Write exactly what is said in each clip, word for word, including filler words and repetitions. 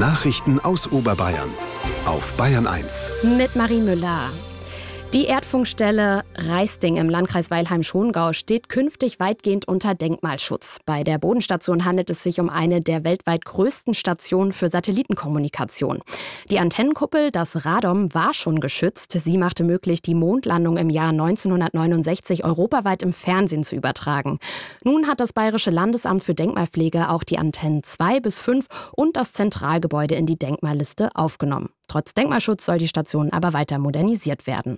Nachrichten aus Oberbayern auf Bayern eins. Mit Marie Müller. Die Erdfunkstelle Raisting im Landkreis Weilheim-Schongau steht künftig weitgehend unter Denkmalschutz. Bei der Bodenstation handelt es sich um eine der weltweit größten Stationen für Satellitenkommunikation. Die Antennenkuppel, das Radom, war schon geschützt. Sie machte möglich, die Mondlandung im Jahr neunzehnhundertneunundsechzig europaweit im Fernsehen zu übertragen. Nun hat das Bayerische Landesamt für Denkmalpflege auch die Antennen zwei bis fünf und das Zentralgebäude in die Denkmalliste aufgenommen. Trotz Denkmalschutz soll die Station aber weiter modernisiert werden.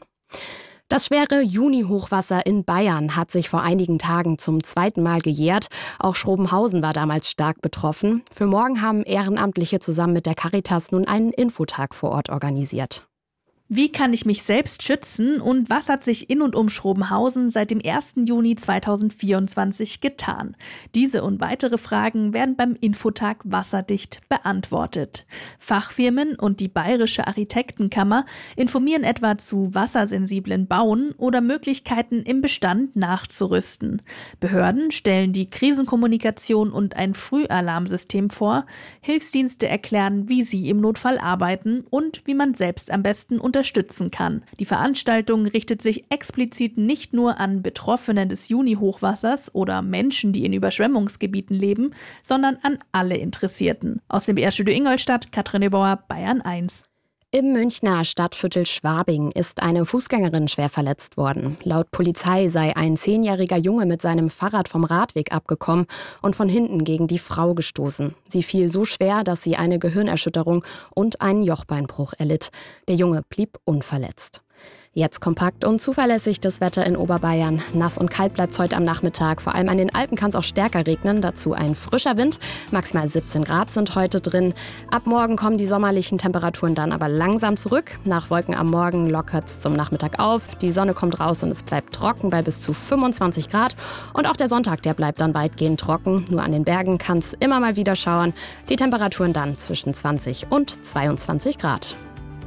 Das schwere Juni-Hochwasser in Bayern hat sich vor einigen Tagen zum zweiten Mal gejährt. Auch Schrobenhausen war damals stark betroffen. Für morgen haben Ehrenamtliche zusammen mit der Caritas nun einen Infotag vor Ort organisiert. Wie kann ich mich selbst schützen und was hat sich in und um Schrobenhausen seit dem ersten Juni zweitausendvierundzwanzig getan? Diese und weitere Fragen werden beim Infotag Wasserdicht beantwortet. Fachfirmen und die Bayerische Architektenkammer informieren etwa zu wassersensiblen Bauen oder Möglichkeiten im Bestand nachzurüsten. Behörden stellen die Krisenkommunikation und ein Frühalarmsystem vor. Hilfsdienste erklären, wie sie im Notfall arbeiten und wie man selbst am besten unterstützen kann. Die Veranstaltung richtet sich explizit nicht nur an Betroffene des Juni-Hochwassers oder Menschen, die in Überschwemmungsgebieten leben, sondern an alle Interessierten. Aus dem B R-Studio Ingolstadt, Katrin Nebauer, Bayern eins. Im Münchner Stadtviertel Schwabing ist eine Fußgängerin schwer verletzt worden. Laut Polizei sei ein zehnjähriger Junge mit seinem Fahrrad vom Radweg abgekommen und von hinten gegen die Frau gestoßen. Sie fiel so schwer, dass sie eine Gehirnerschütterung und einen Jochbeinbruch erlitt. Der Junge blieb unverletzt. Jetzt kompakt und zuverlässig das Wetter in Oberbayern. Nass und kalt bleibt es heute am Nachmittag. Vor allem an den Alpen kann es auch stärker regnen. Dazu ein frischer Wind. Maximal siebzehn Grad sind heute drin. Ab morgen kommen die sommerlichen Temperaturen dann aber langsam zurück. Nach Wolken am Morgen lockert es zum Nachmittag auf. Die Sonne kommt raus und es bleibt trocken bei bis zu fünfundzwanzig Grad. Und auch der Sonntag, der bleibt dann weitgehend trocken. Nur an den Bergen kann es immer mal wieder schauern. Die Temperaturen dann zwischen zwanzig und zweiundzwanzig Grad.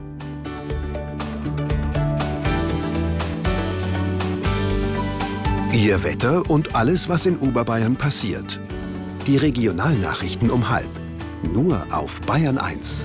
Ihr Wetter und alles, was in Oberbayern passiert. Die Regionalnachrichten um halb. Nur auf Bayern eins.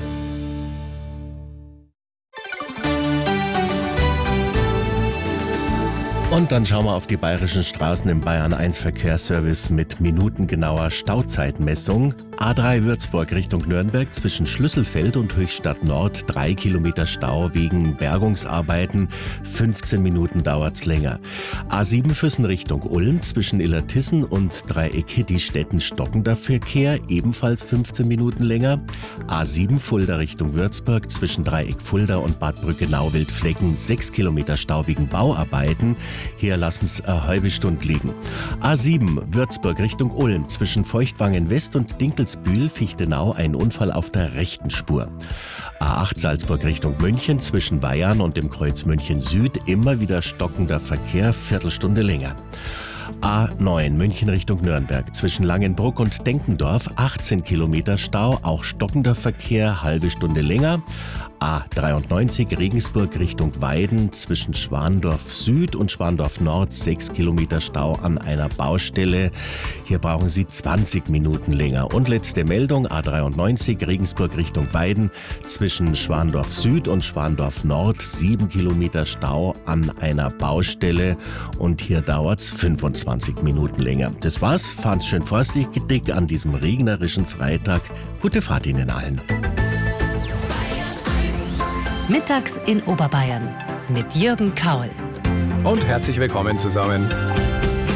Und dann schauen wir auf die bayerischen Straßen im Bayern eins Verkehrsservice mit minutengenauer Stauzeitmessung. A drei Würzburg Richtung Nürnberg zwischen Schlüsselfeld und Höchstadt Nord drei Kilometer Stau wegen Bergungsarbeiten. fünfzehn Minuten dauert's länger. A sieben Füssen Richtung Ulm zwischen Illertissen und Dreieck Hitti-Stetten stockender Verkehr, ebenfalls fünfzehn Minuten länger. A sieben Fulda Richtung Würzburg zwischen Dreieck Fulda und Bad Brücke-Nauwildflecken sechs Kilometer Stau wegen Bauarbeiten. Hier lassen es eine halbe Stunde liegen. A sieben Würzburg Richtung Ulm zwischen Feuchtwangen West und Dinkelsbühl-Fichtenau ein Unfall auf der rechten Spur. A acht Salzburg Richtung München zwischen Weyarn und dem Kreuz München Süd immer wieder stockender Verkehr, Viertelstunde länger. A neun München Richtung Nürnberg zwischen Langenbruck und Denkendorf achtzehn Kilometer Stau, auch stockender Verkehr, halbe Stunde länger. A dreiundneunzig Regensburg Richtung Weiden zwischen Schwandorf Süd und Schwandorf Nord sechs Kilometer Stau an einer Baustelle. Hier brauchen Sie zwanzig Minuten länger. Und letzte Meldung, A dreiundneunzig Regensburg Richtung Weiden zwischen Schwandorf Süd und Schwandorf Nord sieben Kilometer Stau an einer Baustelle. Und hier dauert es fünfundzwanzig Minuten länger. Das war's. Fahren Sie schön vorsichtig an diesem regnerischen Freitag. Gute Fahrt Ihnen allen. Mittags in Oberbayern mit Jürgen Kaul. Und herzlich willkommen zusammen.